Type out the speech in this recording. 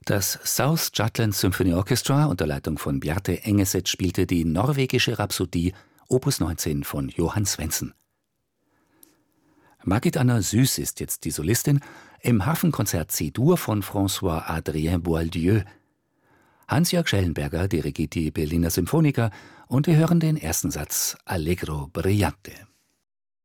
Das South Jutland Symphony Orchestra unter Leitung von Bjarte Engeset spielte die norwegische Rhapsodie Opus 19 von Johann Svendsen. Margit Anna Süß ist jetzt die Solistin im Hafenkonzert C-Dur von François-Adrien Boieldieu. Hans-Jörg Schellenberger dirigiert die Berliner Symphoniker und wir hören den ersten Satz Allegro brillante.